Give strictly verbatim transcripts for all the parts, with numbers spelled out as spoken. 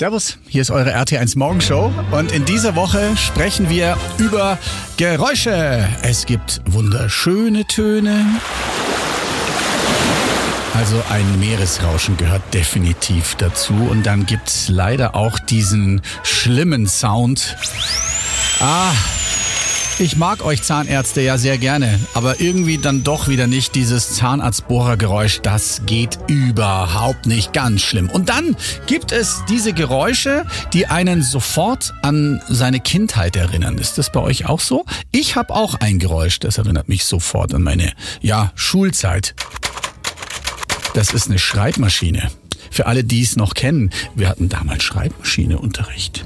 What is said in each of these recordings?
Servus, hier ist eure R T eins Morgenshow und in dieser Woche sprechen wir über Geräusche. Es gibt wunderschöne Töne. Also ein Meeresrauschen gehört definitiv dazu und dann gibt's leider auch diesen schlimmen Sound. Ah, ich mag euch Zahnärzte ja sehr gerne, aber irgendwie dann doch wieder nicht dieses Zahnarztbohrergeräusch. Das geht überhaupt nicht, ganz schlimm. Und dann gibt es diese Geräusche, die einen sofort an seine Kindheit erinnern. Ist das bei euch auch so? Ich habe auch ein Geräusch, das erinnert mich sofort an meine, ja, Schulzeit. Das ist eine Schreibmaschine. Für alle, die es noch kennen, wir hatten damals Schreibmaschineunterricht.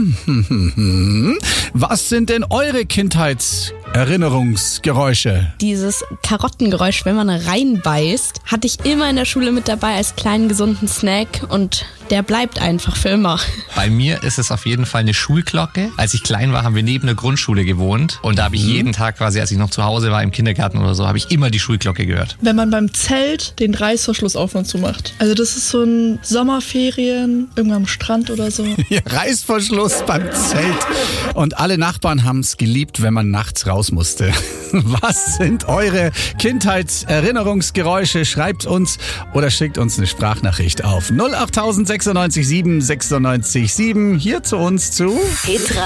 Was sind denn eure Kindheitserinnerungsgeräusche? Dieses Karottengeräusch, wenn man reinbeißt, hatte ich immer in der Schule mit dabei als kleinen gesunden Snack und der bleibt einfach für immer. Bei mir ist es auf jeden Fall eine Schulglocke. Als ich klein war, haben wir neben der Grundschule gewohnt und da habe ich jeden Tag quasi, als ich noch zu Hause war im Kindergarten oder so, habe ich immer die Schulglocke gehört. Wenn man beim Zelt den Reißverschluss auf und zu macht. Also das ist so ein Sommerferien, irgendwann am Strand oder so. Ja, Reißverschluss beim Zelt. Und alle Nachbarn haben es geliebt, wenn man nachts raus musste. Was sind eure Kindheitserinnerungsgeräusche? Schreibt uns oder schickt uns eine Sprachnachricht auf null acht sechsundneunzig sieben sechsundneunzig sieben hier zu uns zu